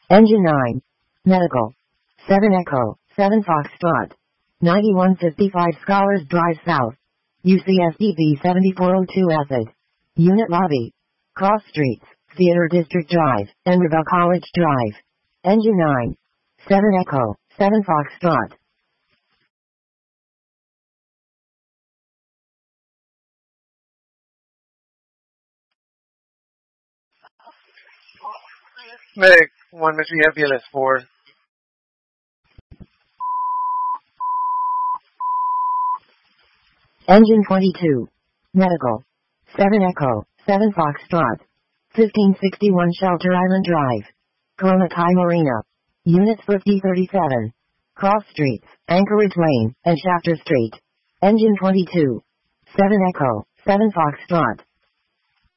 Engine 9. Medical. 7 Echo, 7 Foxtrot. 9155 Scholars Drive South. UCSDB 7402 Acid. Unit Lobby. Cross Streets, Theater District Drive, and Rebel College Drive. Engine 9. 7 Echo, 7 Foxtrot. Medic 1 Mystery FBLS 4. Engine 22. Medical. 7 Echo, 7 Foxtrot. 1561 Shelter Island Drive. Corona Kai Marina. Units 5037. Cross Streets, Anchorage Lane, and Shafter Street. Engine 22. 7 Echo, 7 Foxtrot.